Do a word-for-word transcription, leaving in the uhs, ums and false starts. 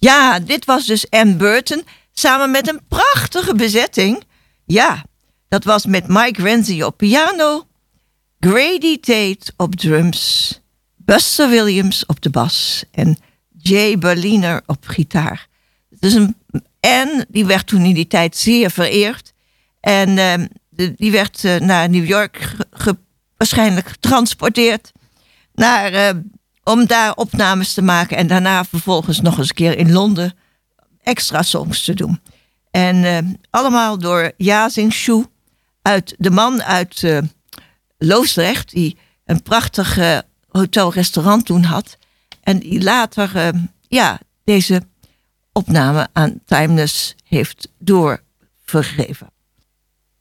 Ja, dit was dus Ann Burton samen met een prachtige bezetting. Ja, dat was met Mike Renzi op piano, Grady Tate op drums, Buster Williams op de bas en Jay Berliner op gitaar. Dus een, en die werd toen in die tijd zeer vereerd. En uh, de, die werd uh, naar New York ge, ge, waarschijnlijk getransporteerd naar, uh, om daar opnames te maken. En daarna vervolgens nog eens een keer in Londen extra songs te doen. En uh, allemaal door Yazing Shu, uit, de man uit uh, Loosdrecht, die een prachtig uh, hotel-restaurant toen had. En die later uh, ja, deze opname aan Timeless heeft doorgegeven.